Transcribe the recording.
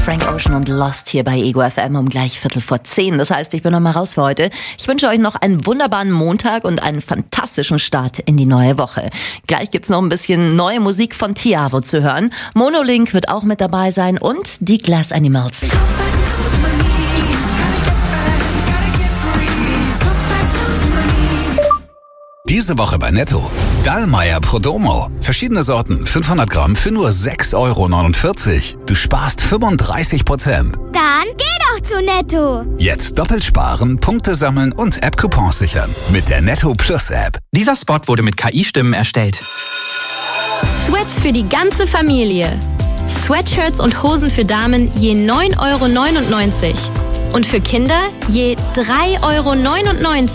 Frank Ocean und Lost hier bei Ego FM um gleich 9:45. Das heißt, ich bin noch mal raus für heute. Ich wünsche euch noch einen wunderbaren Montag und einen fantastischen Start in die neue Woche. Gleich gibt's noch ein bisschen neue Musik von Tiavo zu hören. Monolink wird auch mit dabei sein und die Glass Animals. Diese Woche bei Netto. Dallmayr Prodomo. Verschiedene Sorten, 500 Gramm für nur 6,49 €. Du sparst 35%. Dann geh doch zu Netto. Jetzt doppelt sparen, Punkte sammeln und App-Coupons sichern. Mit der Netto Plus App. Dieser Spot wurde mit KI-Stimmen erstellt. Sweats für die ganze Familie. Sweatshirts und Hosen für Damen je 9,99 € und für Kinder je 3,99 €.